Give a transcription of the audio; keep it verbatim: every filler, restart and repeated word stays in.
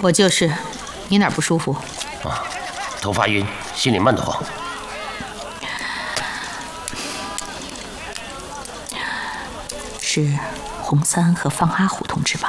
我就是，你哪儿不舒服？ 啊，头发晕，心里闷得慌。 是洪三和方阿虎同志吧？